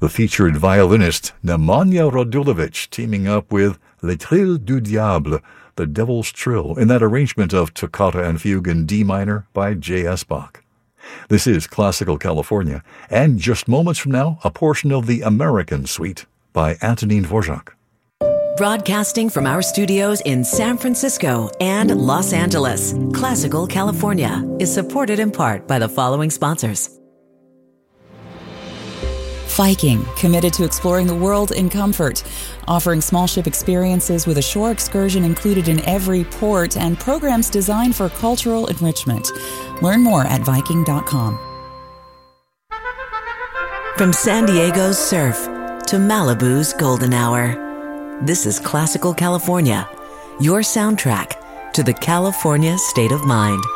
the featured violinist Nemanja Radulovic teaming up with Les Trilles du Diable, the Devil's Trill, in that arrangement of Toccata and Fugue in D minor by J.S. Bach. This is Classical California, and just moments from now, a portion of the American Suite by Antonin Dvorak. Broadcasting from our studios in San Francisco and Los Angeles, Classical California is supported in part by the following sponsors. Viking, committed to exploring the world in comfort, offering small ship experiences with a shore excursion included in every port and programs designed for cultural enrichment. Learn more at Viking.com. From San Diego's surf to Malibu's golden hour, this is Classical California, your soundtrack to the California state of mind.